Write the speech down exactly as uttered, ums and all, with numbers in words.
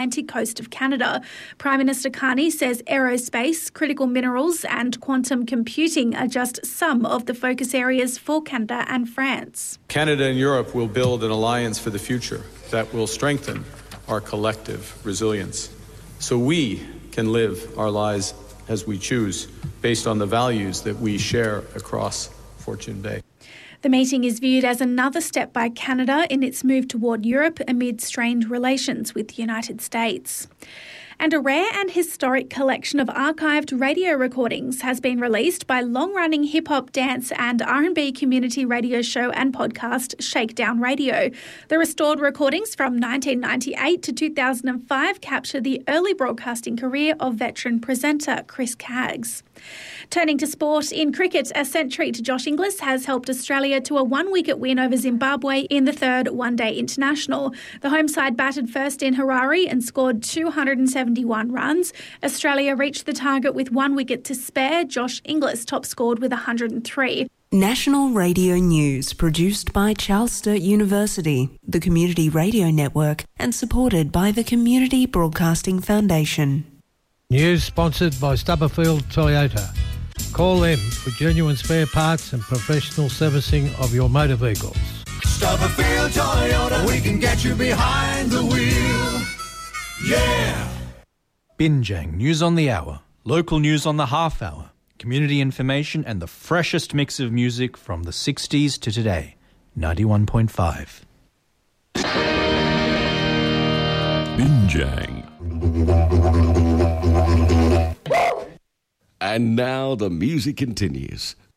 Atlantic coast of Canada. Prime Minister Carney says aerospace, critical minerals and quantum computing are just some of the focus areas for Canada and France. Canada and Europe will build an alliance for the future that will strengthen our collective resilience, so we can live our lives as we choose, based on the values that we share across Fortune Bay. The meeting is viewed as another step by Canada in its move toward Europe amid strained relations with the United States. And a rare and historic collection of archived radio recordings has been released by long-running hip-hop, dance and R and B community radio show and podcast Shakedown Radio. The restored recordings from nineteen ninety-eight to two thousand five capture the early broadcasting career of veteran presenter Chris Caggs. Turning to sport, in cricket, a century to Josh Inglis has helped Australia to a one-wicket win over Zimbabwe in the third one-day international. The home side batted first in Harare and scored two hundred seventy-one runs. Australia reached the target with one wicket to spare. Josh Inglis top scored with one hundred three. National Radio News, produced by Charles Sturt University, the Community Radio Network, and supported by the Community Broadcasting Foundation. News sponsored by Stubberfield Toyota. Call them for genuine spare parts and professional servicing of your motor vehicles. Stubberfield Toyota, we can get you behind the wheel. Yeah! Binjang News on the Hour. Local news on the half hour. Community information and the freshest mix of music from the sixties to today. ninety-one point five. Binjang. And now the music continues